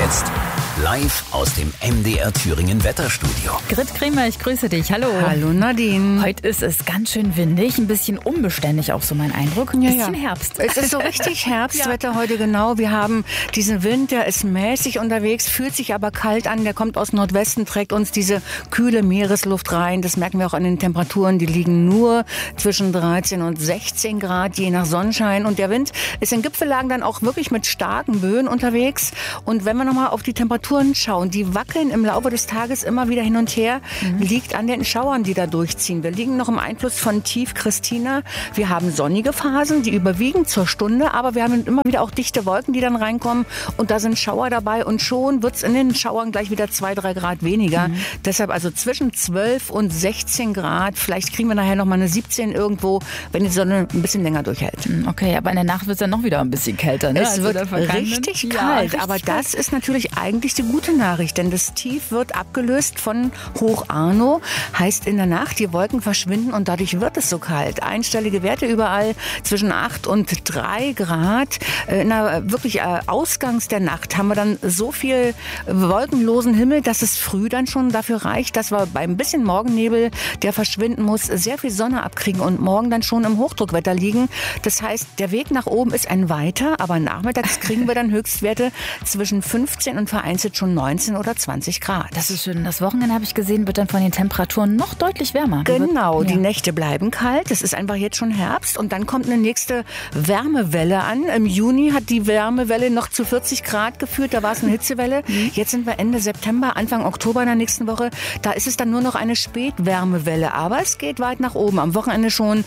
jetzt live aus dem MDR Thüringen Wetterstudio. Grit Kremer, ich grüße dich. Hallo. Hallo Nadine. Heute ist es ganz schön windig, ein bisschen unbeständig, auch so mein Eindruck. Ein bisschen Herbst. Es ist so richtig Herbstwetter heute, genau. Wir haben diesen Wind, der ist mäßig unterwegs, fühlt sich aber kalt an. Der kommt aus Nordwesten, trägt uns diese kühle Meeresluft rein. Das merken wir auch an den Temperaturen. Die liegen nur zwischen 13 und 16 Grad, je nach Sonnenschein. Und der Wind ist in Gipfellagen dann auch wirklich mit starken Böen unterwegs. Und wenn wir nochmal auf die Temperaturen schauen, die wackeln im Laufe des Tages immer wieder hin und her, liegt an den Schauern, die da durchziehen. Wir liegen noch im Einfluss von Tief Christina. Wir haben sonnige Phasen, die überwiegen zur Stunde, aber wir haben immer wieder auch dichte Wolken, die dann reinkommen und da sind Schauer dabei und schon wird es in den Schauern gleich wieder 2-3 Grad weniger. Deshalb also zwischen 12 und 16 Grad. Vielleicht kriegen wir nachher noch mal eine 17 irgendwo, wenn die Sonne ein bisschen länger durchhält. Okay, aber in der Nacht wird es dann noch wieder ein bisschen kälter. Ne? Es wird richtig kalt, aber das ist natürlich eigentlich die gute Nachricht, denn das Tief wird abgelöst von Hoch Arno. Heißt in der Nacht, die Wolken verschwinden und dadurch wird es so kalt. Einstellige Werte überall zwischen 8 und 3 Grad. In der wirklich Ausgangs der Nacht haben wir dann so viel wolkenlosen Himmel, dass es früh dann schon dafür reicht, dass wir bei ein bisschen Morgennebel, der verschwinden muss, sehr viel Sonne abkriegen und morgen dann schon im Hochdruckwetter liegen. Das heißt, der Weg nach oben ist ein weiter, aber nachmittags kriegen wir dann Höchstwerte zwischen 15 und vereinzelt schon 19 oder 20 Grad. Das ist schön. Das Wochenende, habe ich gesehen, wird dann von den Temperaturen noch deutlich wärmer. Genau, die Nächte bleiben kalt. Es ist einfach jetzt schon Herbst und dann kommt eine nächste Wärmewelle an. Im Juni hat die Wärmewelle noch zu 40 Grad geführt. Da war es eine Hitzewelle. Jetzt sind wir Ende September, Anfang Oktober in der nächsten Woche. Da ist es dann nur noch eine Spätwärmewelle. Aber es geht weit nach oben. Am Wochenende schon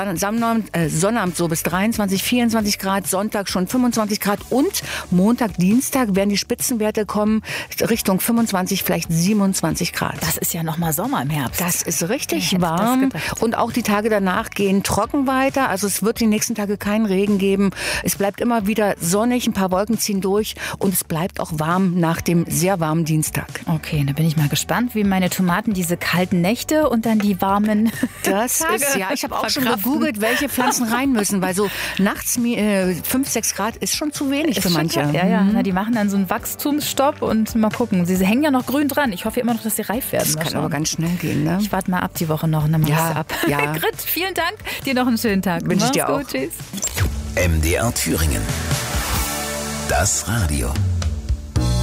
Sonnabend so bis 23, 24 Grad. Sonntag schon 25 Grad. Und Montag, Dienstag werden die Spitzenwerte kommen Richtung 25, vielleicht 27 Grad. Das ist ja nochmal Sommer im Herbst. Das ist richtig warm. Und auch die Tage danach gehen trocken weiter. Also es wird die nächsten Tage keinen Regen geben. Es bleibt immer wieder sonnig, ein paar Wolken ziehen durch und es bleibt auch warm nach dem sehr warmen Dienstag. Okay, da bin ich mal gespannt, wie meine Tomaten diese kalten Nächte und dann die warmen Tage ist, ich habe auch schon gegoogelt, welche Pflanzen rein müssen, weil so nachts 5, 6 Grad ist schon zu wenig für manche. Ja. Na, die machen dann so einen Wachstumsstopp und mal gucken. Sie hängen ja noch grün dran. Ich hoffe immer noch, dass sie reif werden. Das kann aber ganz schnell gehen, ne? Ich warte mal ab die Woche noch und dann mach ich sie ab. Ja. Grit, vielen Dank. Dir noch einen schönen Tag. Wünsche ich dir auch. Tschüss. MDR Thüringen. Das Radio.